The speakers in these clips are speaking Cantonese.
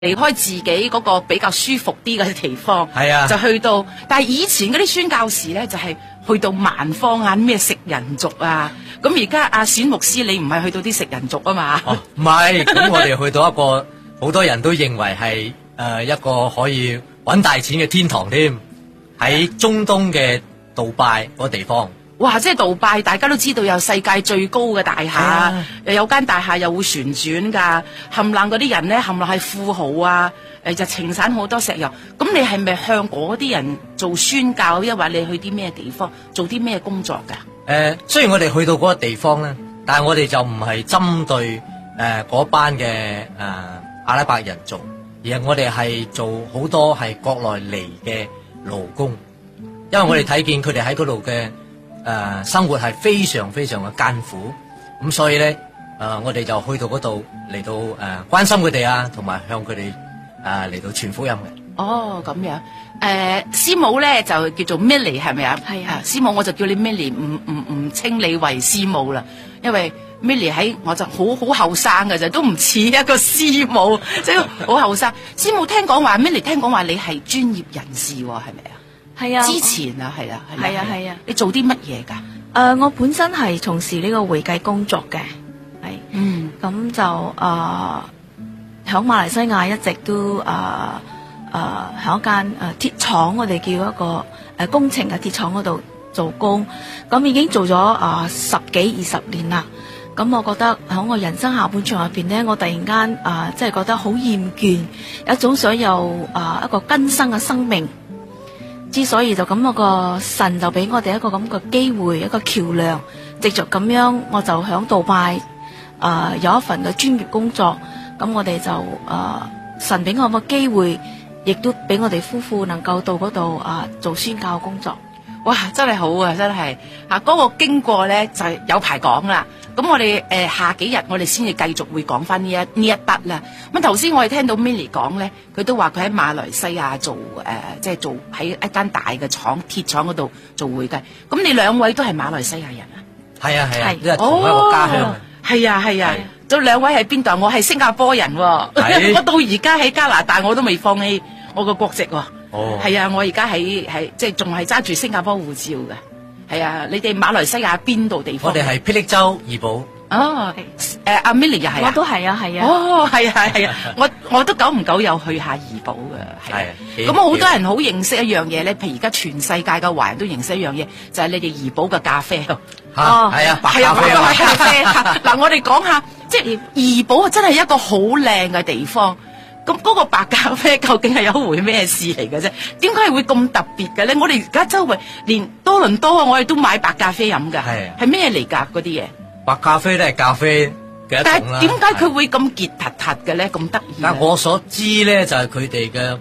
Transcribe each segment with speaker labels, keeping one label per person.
Speaker 1: 離開自己嗰個比較舒服啲嘅地方，
Speaker 2: 係啊，
Speaker 1: 就去到。但係以前嗰啲宣教士咧，就係去到蠻荒啊，咩食人族啊。咁而家阿冼牧師，你唔係去到啲食人族啊嘛？
Speaker 2: 哦，唔係，咁我哋去到一個好多人都認為係一個可以搵大錢嘅天堂添，喺中東嘅杜拜嗰個地方。
Speaker 1: 哇！即係杜拜，大家都知道有世界最高嘅大廈，又有間大廈又會旋轉㗎，冚唪唥嗰啲人咧，冚唪唥係富豪啊，就盛產好多石油。咁你係咪向嗰啲人做宣教，抑或你去啲咩地方做啲咩工作㗎？
Speaker 2: 雖然我哋去到嗰個地方咧，但係我哋就唔係針對嗰班嘅阿拉伯人做，而係我哋係做好多係國內嚟嘅勞工，因為我哋睇見佢哋喺嗰度嘅生活係非常非常嘅艱苦，咁所以咧我哋就去到嗰度嚟到關心佢哋啊，同埋向佢哋嚟到傳福音嘅。
Speaker 1: 哦，咁樣。師母咧就叫做 Millie 係咪啊？係啊，師母我就叫你 Millie，唔稱你為師母啦，因為 Millie 喺我就好後生嘅啫，都唔似一個師母，即係好後生。師母聽講話 Millie 聽講話你係專業人士喎，係咪啊？
Speaker 3: 係啊，
Speaker 1: 之前啊，係啊，
Speaker 3: 係啊，
Speaker 1: 你做啲乜嘢㗎？
Speaker 3: 我本身係從事呢個會計工作嘅，咁就響馬來西亞一直都響一間鐵廠，我哋叫一個工程嘅鐵廠嗰度做工，咁已經做咗10幾20年啦。咁我覺得喺我人生下半場入邊咧，我突然間即係覺得好厭倦，有一種想有一個更新嘅生命。之所以就咁個神就俾我哋一個咁嘅機會，一個橋樑，藉着咁樣我就響杜拜有一份嘅專業工作。咁我哋就神俾我個機會，亦都俾我哋夫婦能夠到嗰度做宣教工作。
Speaker 1: 哇，真係好啊，真係嗰個經過咧就係有排講啦。咁我哋下幾日我哋先至繼續會講翻呢一筆啦。咁頭先我哋聽到 Millie 講咧，佢都話佢喺馬來西亞做即係做喺一間大嘅鐵廠嗰度做會計。咁你兩位都係馬來西亞人啊？
Speaker 2: 係啊，因為同一個家鄉。
Speaker 1: 係啊，咁兩位喺邊度？我係新加坡人喎，我到而家喺加拿大我都未放棄我個國籍喎。係啊，我而家喺即係仲係揸住新加坡護照嘅。係啊，你哋馬來西亞邊度地方？
Speaker 2: 我哋係霹靂州怡保。
Speaker 1: 哦，阿 Millie 又係啊？
Speaker 3: 我都係啊。
Speaker 1: 哦，係啊，我都久唔久有去下怡保嘅。係。咁好多人好認識一樣嘢咧，譬如而家全世界嘅華人都認識一樣嘢，就係你哋怡保嘅咖啡。
Speaker 2: 係啊，白咖啡。
Speaker 1: 嗱，我哋講下，即係怡保真係一個好靚嘅地方。咁嗰個白咖啡究竟係有一回咩事嚟嘅啫？點解係會咁特別嘅咧？我哋而家周圍連多倫多啊，我哋都買白咖啡飲噶。係咩嚟㗎？嗰啲嘢？白咖啡都係咖啡嘅一種啦。但係點解佢會咁結突突嘅咧？咁得意？但
Speaker 2: 我所知咧，就係佢哋嘅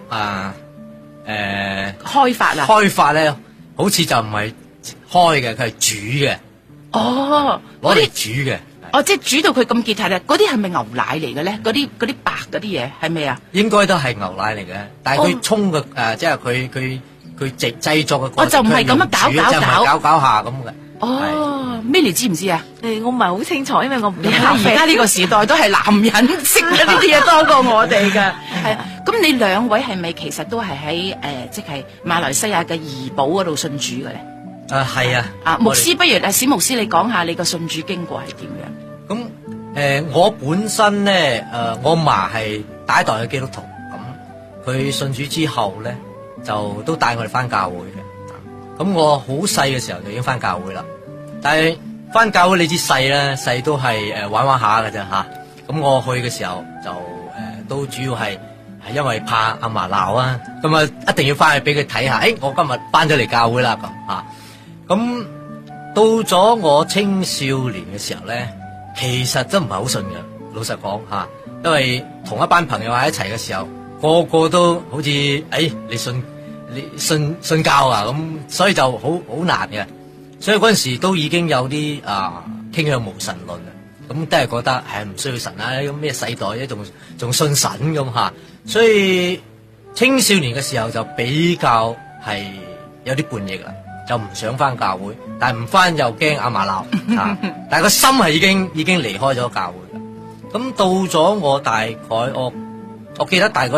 Speaker 2: 開發咧，好似就唔係開嘅，佢係煮嘅。哦，攞嚟煮嘅。哦，即係煮到佢咁結實，嗰啲係咪牛奶嚟嘅咧？嗰啲白嗰啲嘢係咪啊？應該都係牛奶嚟嘅，但係佢沖嘅即係佢製作嘅過程，我就唔係咁樣搞下咁嘅。哦，Millie知唔知啊？
Speaker 3: 我唔係好清楚，因為我唔
Speaker 1: 而家呢個時代都係男人識嘅呢啲嘢多過我哋㗎。係啊，咁你兩位係咪其實都係喺即係馬來西亞嘅怡保嗰度信主嘅咧？係啊。牧師，不如冼牧師你講下你個信主經過係點樣？咁我本身咧我嫲係第一代嘅基督徒，咁佢信主之後咧就都帶我哋翻教會嘅。咁我好細嘅時候就已經翻教會啦，但係翻教會你知細啦，細都係玩下嘅啫吓。咁我去嘅時候就都主要係因為怕阿嫲鬧啊，咁啊一定要翻去俾佢睇下，我今日翻咗嚟教會啦咁吓。咁到咗我青少年嘅時候咧，其實真唔係好信嘅，老實講吓，因為同一班朋友喺一齊嘅時候，個個都好似你信教啊咁，所以就好難嘅。所以嗰陣時都已經有啲傾向無神論啊，咁都係覺得唔需要神啊，咁咩世代咧仲信神咁吓，所以青少年嘅時候就比較係有啲叛逆啦。就唔想翻教會，但係唔翻又驚阿嫲鬧，但係個心係已經離開咗教會啦。咁到咗我大概我
Speaker 2: 我記得大概